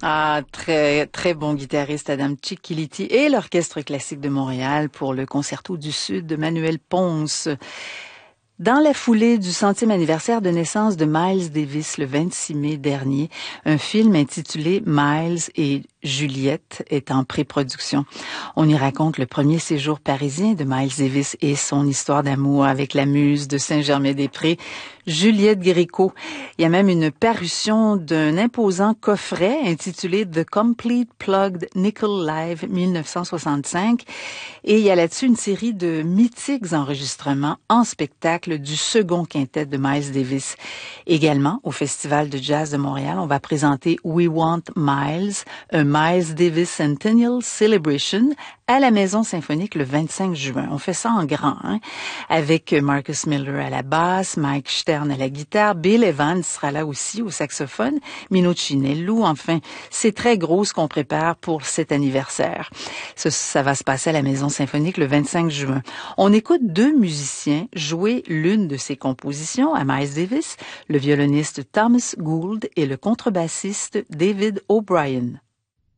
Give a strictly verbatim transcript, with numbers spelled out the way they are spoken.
Ah, très, très bon guitariste Adam Cicchiliti et l'Orchestre classique de Montréal pour le Concerto du Sud de Manuel Ponce. Dans la foulée du centième anniversaire de naissance de Miles Davis le vingt-six mai dernier, un film intitulé Miles et Juliette est en pré-production. On y raconte le premier séjour parisien de Miles Davis et son histoire d'amour avec la muse de Saint-Germain-des-Prés, Juliette Gréco. Il y a même une parution d'un imposant coffret intitulé The Complete Plugged Nickel Live mille neuf cent soixante-cinq et il y a là-dessus une série de mythiques enregistrements en spectacle du second quintet de Miles Davis. Également, au Festival de Jazz de Montréal, on va présenter We Want Miles, un Miles Davis Centennial Celebration à la Maison Symphonique le vingt-cinq juin. On fait ça en grand, hein, avec Marcus Miller à la basse, Mike Stern à la guitare, Bill Evans sera là aussi au saxophone, Mino Cinello. Enfin, c'est très gros ce qu'on prépare pour cet anniversaire. Ça, ça va se passer à la Maison Symphonique le vingt-cinq juin. On écoute deux musiciens jouer l'une de ses compositions à Miles Davis, le violoniste Thomas Gould et le contrebassiste David O'Brien.